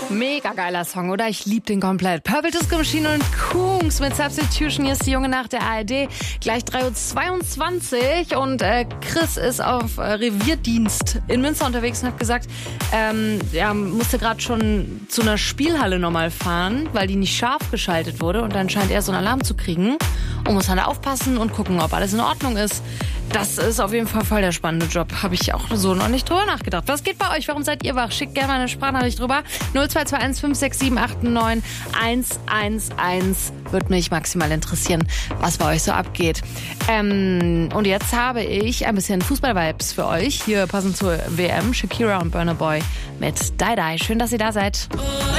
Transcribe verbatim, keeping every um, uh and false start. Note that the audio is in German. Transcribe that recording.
Mega geiler Song, oder? Ich liebe den komplett. Purple Disco Machine und Kungs mit Substitution. Hier ist die Junge nach der A R D. Gleich drei Uhr zweiundzwanzig und äh, Chris ist auf äh, Revierdienst in Münster unterwegs und hat gesagt, ähm, er musste gerade schon zu einer Spielhalle nochmal fahren, weil die nicht scharf geschaltet wurde und dann scheint er so einen Alarm zu kriegen und muss dann da aufpassen und gucken, ob alles in Ordnung ist. Das ist auf jeden Fall voll der spannende Job. Habe ich auch so noch nicht drüber nachgedacht. Was geht bei euch? Warum seid ihr wach? Schickt gerne mal eine Sprachnachricht drüber. null zwei zwei eins fünf sechs sieben acht neun eins eins eins. Würde mich maximal interessieren, was bei euch so abgeht. Ähm, und jetzt habe ich ein bisschen Fußball-Vibes für euch. Hier passend zur W M. Shakira und Burna Boy mit Die Die. Schön, dass ihr da seid.